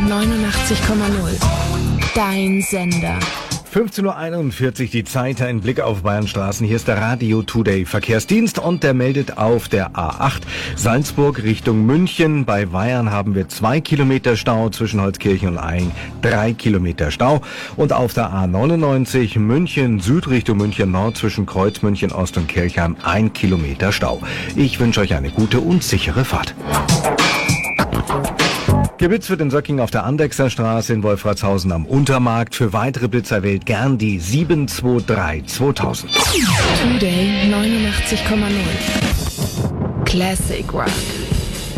89,0. Dein Sender. 15.41 Uhr die Zeit, ein Blick auf Bayernstraßen. Hier ist der Radio Today Verkehrsdienst und der meldet auf der A8 Salzburg Richtung München. Bei Weyern haben wir 2 Kilometer Stau zwischen Holzkirchen und Aing, 3 Kilometer Stau. Und auf der A99 München Süd Richtung München Nord zwischen Kreuz München Ost und Kirchheim 1 Kilometer Stau. Ich wünsche euch eine gute und sichere Fahrt. Geblitzt wird in Söcking auf der Andechser Straße in Wolfratshausen am Untermarkt. Für weitere Blitzer wählt gern die 723 2000. Today 89,0. Classic Rock.